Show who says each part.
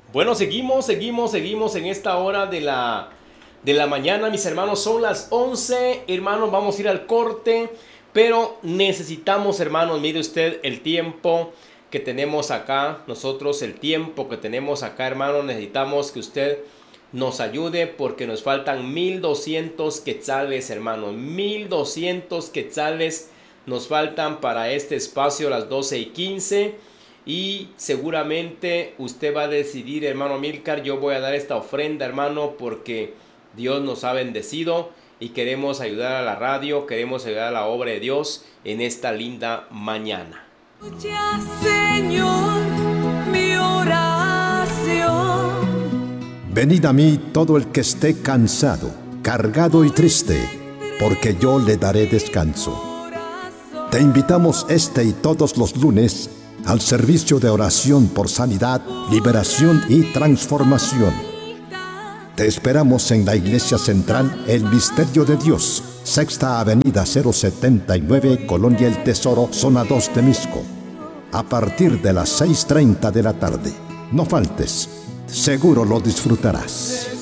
Speaker 1: Bueno, seguimos en esta hora de la mañana, mis hermanos. Son las 11, hermanos, vamos a ir al corte, pero necesitamos, hermanos, mire usted el tiempo que tenemos acá. Nosotros el tiempo que tenemos acá, hermanos, necesitamos que usted nos ayude porque nos faltan 1200 quetzales, hermanos. 1200 quetzales nos faltan para este espacio a las 12:15. Y seguramente usted va a decidir, hermano Milcar, yo voy a dar esta ofrenda, hermano, porque Dios nos ha bendecido y queremos ayudar a la radio, queremos ayudar a la obra de Dios en esta linda mañana.
Speaker 2: Ya, Señor, mi oración.
Speaker 3: Venid a mí todo el que esté cansado, cargado y triste, porque yo le daré descanso. Te invitamos este y todos los lunes al servicio de oración por sanidad, liberación y transformación. Te esperamos en la Iglesia Central El Misterio de Dios, Sexta Avenida 079, Colonia El Tesoro, Zona 2 de Misco, a partir de las 6:30 de la tarde. No faltes, seguro lo disfrutarás.